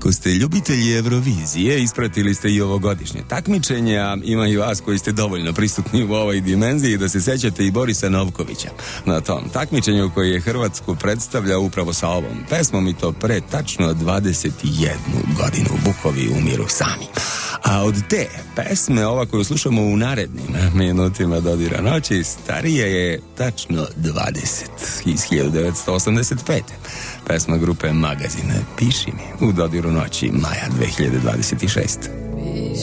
Ako ste ljubitelji Eurovizije, ispratili ste i ovogodišnje takmičenje, a ima i vas koji ste dovoljno prisutni u ovoj dimenziji da se sećate i Borisa Novkovića na tom takmičenju koji je Hrvatsku predstavlja upravo sa ovom pesmom i to pre tačno 21 godinu. Bukovi umiru sami. A od te pesme, ova koju slušamo u narednim minutima dodira noći, starije je tačno 20 iz 1985. Pesma grupe Magazine Piši mi u dodiru noći maja 2026.